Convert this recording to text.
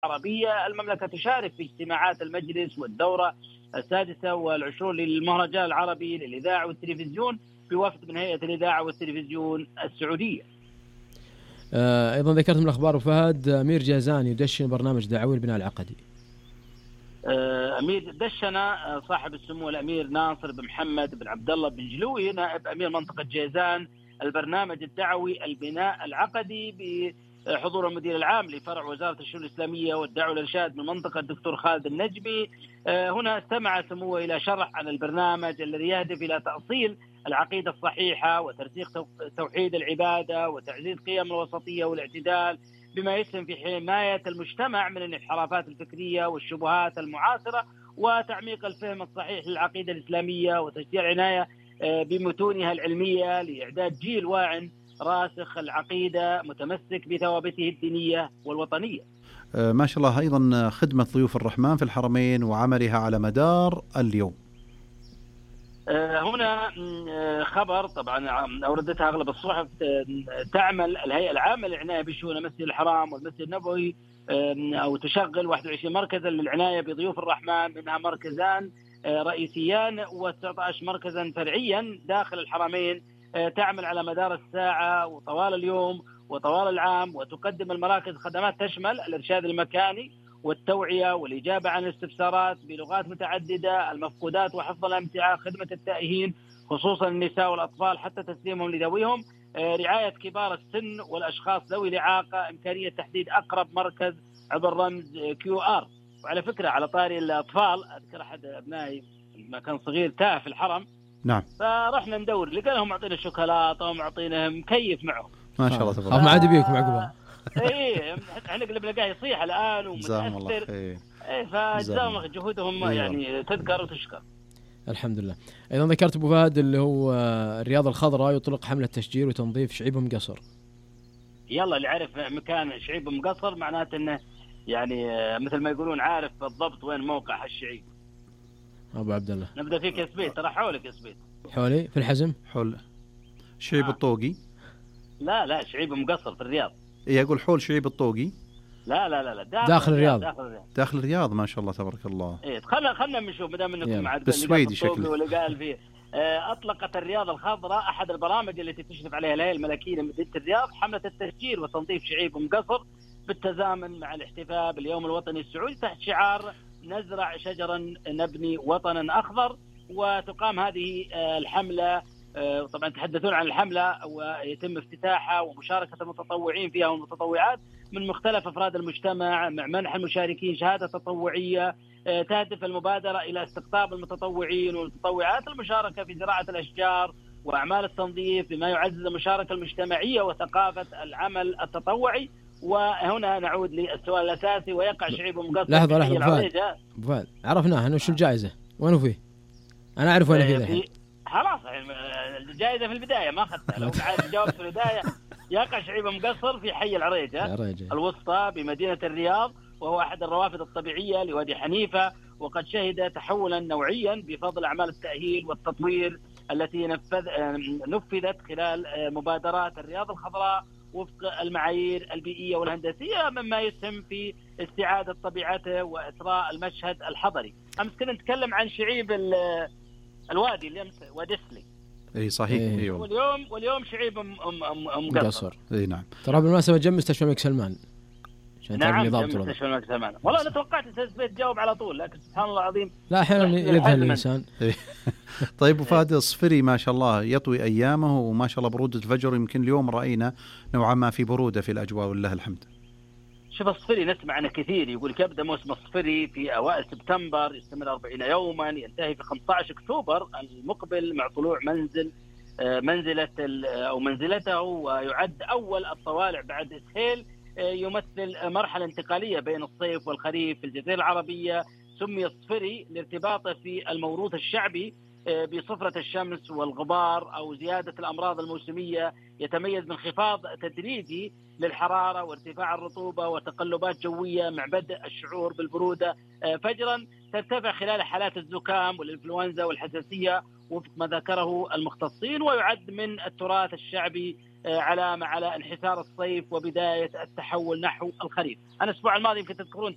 العربية. المملكة تشارك في اجتماعات المجلس والدورة 26 للمهرجان العربي للإذاعة والتلفزيون بوفد من هيئة الإذاعة والتلفزيون السعودية. أيضا ذكرت من الأخبار فهد أمير جازان يدشن برنامج دعوي البناء العقدي. أمير دشن صاحب السمو الأمير ناصر بن محمد بن عبد الله بن جلوي نائب أمير منطقة جازان البرنامج الدعوي البناء العقدي بحضور المدير العام لفرع وزارة الشؤون الإسلامية والدعوة والإرشاد من منطقة الدكتور خالد النجمي. هنا استمع سموه إلى شرح عن البرنامج الذي يهدف إلى تأصيل العقيدة الصحيحة وترسيخ توحيد العبادة وتعزيز قيم الوسطية والاعتدال بما يسهم في حماية المجتمع من الانحرافات الفكرية والشبهات المعاصرة وتعميق الفهم الصحيح للعقيدة الإسلامية وتشجيع العناية بمتونها العلمية لإعداد جيل واعٍ راسخ العقيدة متمسك بثوابته الدينية والوطنية. ما شاء الله. أيضا خدمة ضيوف الرحمن في الحرمين وعملها على مدار اليوم. هنا خبر طبعا أوردتها أغلب الصحف. تعمل الهيئة العامة للعناية بشؤون المسجد الحرام والمسجد النبوي أو تشغل 21 مركزا للعناية بضيوف الرحمن، منها مركزان رئيسيان و19 مركزا فرعيا داخل الحرمين. تعمل على مدار الساعة وطوال اليوم وطوال العام، وتقدم المراكز خدمات تشمل الإرشاد المكاني والتوعية والإجابة عن الاستفسارات بلغات متعددة، المفقودات وحفظ الأمتعة، خدمة التائهين خصوصا النساء والأطفال حتى تسليمهم لذويهم، رعاية كبار السن والأشخاص ذوي الإعاقة، إمكانية تحديد أقرب مركز عبر رمز QR. وعلى فكرة على طاري الأطفال، أذكر أحد أبنائي لما كان صغير تاه في الحرم، نعم، فرحنا ندور لقيناهم معطينا شوكولاتة ومعطينا مكيف معهم. ما شاء الله تبارك الله. ما عاد بيكم عقبها. ايه احنا قلبنا قاعد يصيح الان ومتاثر. فجزاهم الله جهودهم يعني تذكر وتشكر. الحمد لله. ايضا ذكرت ابو فهد اللي هو الرياض الخضراء يطلق حمله تشجير وتنظيف شعيب مقصر. يلا اللي عارف مكان شعيب مقصر معناته انه يعني مثل ما يقولون عارف بالضبط وين موقع هالشعيب. ابو عبد الله نبدا فيك يا سبيت، ترى حولك يا سبيت. حولي في الحزم حول شعيب الطوقي. لا شعيب مقصر في الرياض. ايه اقول حول شعيب الطوقي. لا داخل الرياض. داخل الرياض. ما شاء الله تبارك الله. ايه خلنا نشوف مدام انكم مع بالسويدي شكله واللي قال فيه. اطلقت الرياض الخضراء احد البرامج التي تشرف عليها الهيئه الملكيه لمدينه الرياض حمله التشجير وتنظيف شعيب مقصر بالتزامن مع الاحتفاء باليوم الوطني السعودي تحت شعار نزرع شجرا نبني وطنا اخضر. وتقام هذه الحمله، طبعا تحدثون عن الحملة ويتم افتتاحها ومشاركة المتطوعين فيها والمتطوعات من مختلف أفراد المجتمع مع منح المشاركين شهادة تطوعية. تهدف المبادرة إلى استقطاب المتطوعين والمتطوعات المشاركة في زراعة الأشجار وأعمال التنظيف بما يعزز المشاركة المجتمعية وثقافة العمل التطوعي. وهنا نعود للسؤال الأساسي، ويقع شعيب مقصر. لحظة أبو فهد عرفناها أنه شو الجائزة وينه فيه؟ أنا أعرف وين فيه. خلاص الجائزة في البداية ما أخذتها. لو عاد جاوبت في البداية. يقع شعيب مقصر في حي العريجة الوسطى بمدينة الرياض، وهو أحد الروافد الطبيعية لوادي حنيفة، وقد شهد تحولا نوعيا بفضل أعمال التأهيل والتطوير التي نفذت خلال مبادرات الرياض الخضراء وفق المعايير البيئية والهندسية، مما يسهم في استعادة طبيعته وإثراء المشهد الحضري. أمس كنا نتكلم عن شعيب الوادي اللي ودسلي. اي صحيح. إيه. واليوم شعيب مقصر. اي نعم. ترى بالمناسبة جنب مستشفى الملك سلمان. نعم جنب مستشفى الملك سلمان. والله انا توقعت استاذ تجاوب على طول، لكن سبحان الله العظيم لا احيانا يذهل الانسان. طيب ابو فهد الصفري ما شاء الله يطوي ايامه، وما شاء الله برودة الفجر يمكن اليوم راينا نوعا ما في برودة في الاجواء ولله الحمد. شوف الصفري نسمع عنه كثير، يقول لك يبدأ موسم الصفري في أوائل سبتمبر يستمر 40 يوما ينتهي في 15 أكتوبر المقبل مع طلوع منزلته، ويعد أول الطوالع بعد سهيل، يمثل مرحلة انتقالية بين الصيف والخريف في الجزيرة العربية. سمي الصفري لارتباطه في الموروث الشعبي بصفرة الشمس والغبار أو زيادة الأمراض الموسمية، يتميز بانخفاض تدريجي للحرارة وارتفاع الرطوبة وتقلبات جوية مع بدء الشعور بالبرودة فجرا، ترتفع خلال حالات الزكام والإنفلونزا والحساسية وفق ما ذكره المختصين، ويعد من التراث الشعبي علامة على انحسار الصيف وبداية التحول نحو الخريف. أنا الأسبوع الماضي يمكن تذكرون